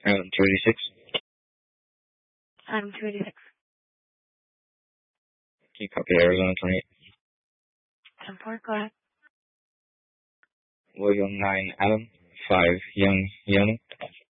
Item 286. Item 286. Can you copy Arizona 28? 10-4, go ahead. William 9 Adam 5 Young Young